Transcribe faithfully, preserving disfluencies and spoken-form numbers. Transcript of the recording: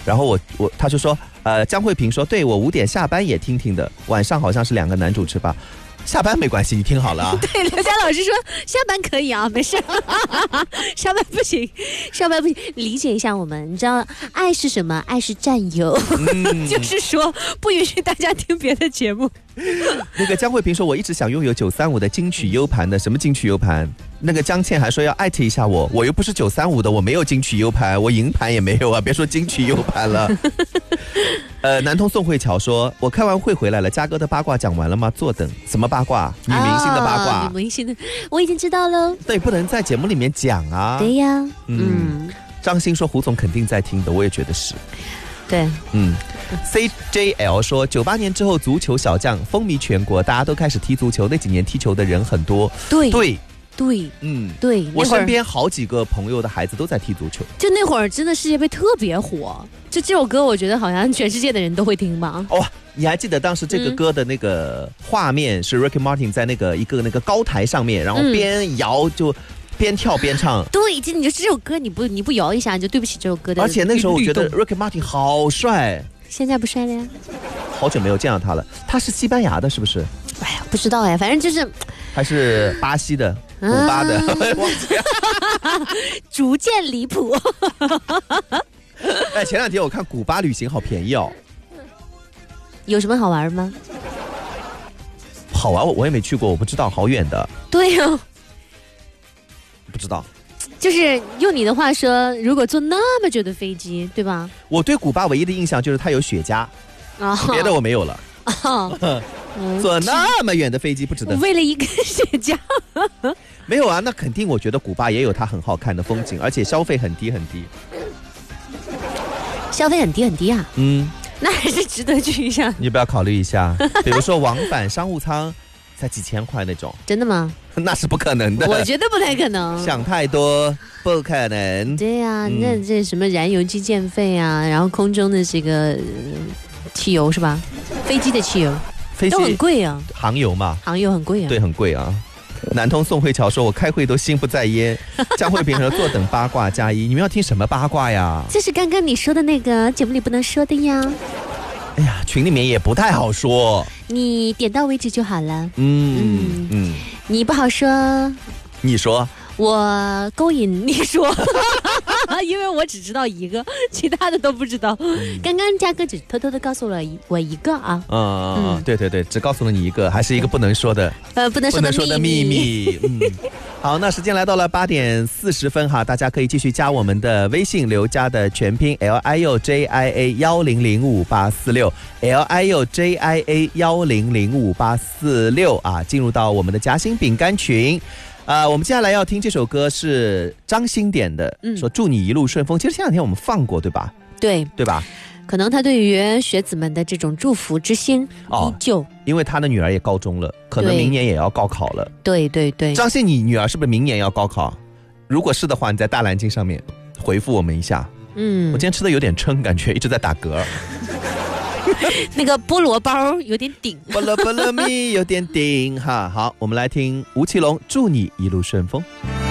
然后我我他就说，呃，江慧萍说，对我五点下班也听听的，晚上好像是两个男主持吧。下班没关系，你听好了啊。 对，刘佳老师说下班可以啊，没事。上班不行，上班不行，理解一下我们。你知道爱是什么？爱是占有，嗯、就是说不允许大家听别的节目。 那个江慧萍说，我一直想拥有九三五的金曲 U 盘的，什么金曲 U 盘？那个江倩还说要艾特一下我，我又不是九三五的，我没有金曲 U 盘，我银盘也没有啊，别说金曲 U 盘了。呃，南通宋慧乔说，我开完会回来了，嘉哥的八卦讲完了吗？坐等。什么八卦？女明星的八卦。 啊、女明星的，我已经知道了。 对，不能在节目里面讲啊。 对呀， 嗯。嗯张欣说，胡总肯定在听的，我也觉得是。 对， 嗯 ，C J L 说，九八年之后足球小将风靡全国，大家都开始踢足球，那几年踢球的人很多。 对对对， 嗯， 对， 我身边好几个朋友的孩子都在踢足球。 就那会儿真的世界杯特别火，就这首歌，我觉得好像全世界的人都会听吧。 哦，你还记得当时这个歌的那个画面是 Ricky Martin 在那个一个那个高台上面，然后边摇就。边跳边唱， 对，就你就这首歌你不你不摇一下，你就对不起这首歌的。 而且那时候我觉得 Ricky Martin 好帅， 现在不帅了呀。 好久没有见到他了，他是西班牙的，是不是？ 哎呀，不知道哎，反正就是还是巴西的、古巴的，忘记了。 逐渐离谱。 哎，前两天我看古巴旅行好便宜哦。 有什么好玩吗？ 好玩，我我也没去过，我不知道，好远的。 对呀、哦。 不知道， 就是用你的话说，如果坐那么久的飞机，对吧？ 我对古巴唯一的印象就是它有雪茄，哦、别的我没有了。哦、坐那么远的飞机不值得。 为了一根雪茄， 没有啊，那肯定，我觉得古巴也有它很好看的风景，而且消费很低很低。 消费很低很低啊？ 嗯， 那还是值得去一下。 你不要考虑一下，比如说往返商务舱。才几千块那种， 真的吗？ 那是不可能的， 我觉得不太可能， 想太多，不可能。 对呀、啊嗯，那这什么燃油机建费啊，然后空中的这个、呃、汽油是吧？飞机的汽油，飞机都很贵啊， 航油嘛， 航油很贵啊， 对，很贵啊。南通宋慧乔说：“我开会都心不在焉。”江慧萍说：“坐等八卦加一。”你们要听什么八卦呀？ 这是刚刚你说的那个节目里不能说的呀。 哎呀，群里面也不太好说， 你点到为止就好了。 嗯嗯嗯， 你不好说， 你说， 我勾引你说，因为我只知道一个，其他的都不知道。嗯、刚刚嘉哥只偷偷的告诉了我一个啊。 嗯嗯，对对对，只告诉了你一个，还是一个不能说的， 呃，不能说的秘密。 不能说的秘密。嗯，好，那时间来到了八点四十分哈，大家可以继续加我们的微信，刘家的全拼 L I U J I A 幺零零五八四六 L I U J I A 幺零零五八四六啊，进入到我们的夹心饼干群。啊、呃，我们接下来要听这首歌是张欣点的，嗯，说祝你一路顺风。其实前两天我们放过，对吧？ 对， 对吧？ 可能他对于学子们的这种祝福之心依旧、哦， 因为他的女儿也高中了，可能明年也要高考了。 对对对， 张欣，你女儿是不是明年要高考？如果是的话，你在大蓝鲸上面回复我们一下。嗯，我今天吃的有点撑，感觉一直在打嗝。 那个菠萝包有点顶， 菠萝菠萝蜜有点顶哈。好，我们来听吴奇隆，祝你一路顺风。